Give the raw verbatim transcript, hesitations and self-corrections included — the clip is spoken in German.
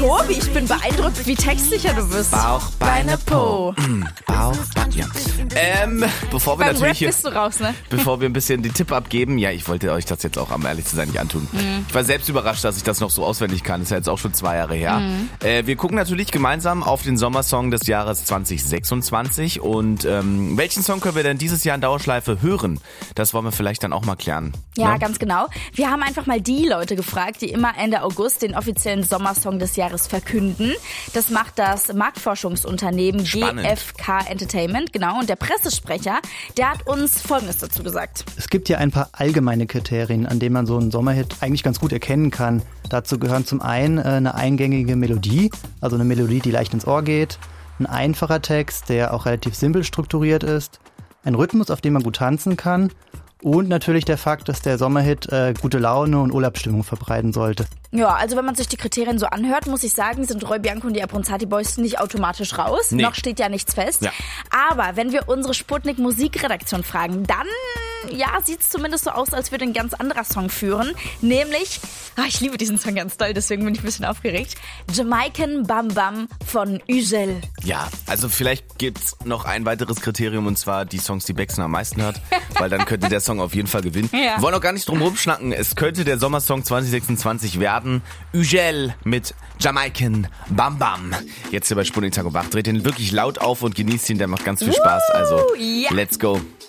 Tobi, ich bin beeindruckt, wie textsicher du bist. Bauch, Beine, Po. Bauch, Beine, ja. Ähm, bevor wir Beim natürlich Rap hier, bist du raus, ne? bevor wir ein bisschen den Tipp abgeben, ja, ich wollte euch das jetzt auch, um ehrlich zu sein, nicht antun. Mhm. Ich war selbst überrascht, dass ich das noch so auswendig kann. Das ist ja jetzt auch schon zwei Jahre her. Mhm. Äh, wir gucken natürlich gemeinsam auf den Sommersong des Jahres zwanzig sechsundzwanzig und ähm, welchen Song können wir denn dieses Jahr in Dauerschleife hören? Das wollen wir vielleicht dann auch mal klären. Ja, ne? Ganz genau. Wir haben einfach mal die Leute gefragt, die immer Ende August den offiziellen Sommersong des Jahres verkünden. Das macht das Marktforschungsunternehmen Spannend. G F K Entertainment, genau. Und der Pressesprecher, der hat uns Folgendes dazu gesagt. Es gibt ja ein paar allgemeine Kriterien, an denen man so einen Sommerhit eigentlich ganz gut erkennen kann. Dazu gehören zum einen eine eingängige Melodie, also eine Melodie, die leicht ins Ohr geht, ein einfacher Text, der auch relativ simpel strukturiert ist, ein Rhythmus, auf dem man gut tanzen kann und natürlich der Fakt, dass der Sommerhit äh, gute Laune und Urlaubsstimmung verbreiten sollte. Ja, also wenn man sich die Kriterien so anhört, muss ich sagen, sind Roy Bianco und die Abronzati Boys nicht automatisch raus. Nee. Noch steht ja nichts fest. Ja. Aber wenn wir unsere Sputnik Musikredaktion fragen, dann ja, sieht es zumindest so aus, als würde ein ganz anderer Song führen. Nämlich, oh, ich liebe diesen Song ganz doll, deswegen bin ich ein bisschen aufgeregt. Jamaican Bam Bam von Ugel. Ja, also vielleicht gibt's noch ein weiteres Kriterium und zwar die Songs, die Bexen am meisten hört, weil dann könnte der Song auf jeden Fall gewinnen. Ja. Wir wollen auch gar nicht drum rumschnacken, es könnte der Sommersong zwanzig sechsundzwanzig werden. Ugel mit Jamaican Bam Bam. Jetzt hier bei Sputnik Tag und Wach. Dreht den wirklich laut auf und genießt ihn, der macht ganz viel Spaß. Also, ja. let's go.